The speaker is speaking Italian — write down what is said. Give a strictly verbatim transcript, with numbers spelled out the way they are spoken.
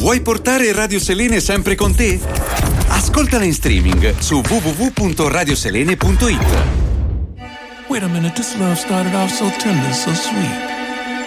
Vuoi portare Radio Selene sempre con te? Ascoltala in streaming su w w w punto radioselene punto it. Wait a minute, this love started off so tender, so sweet.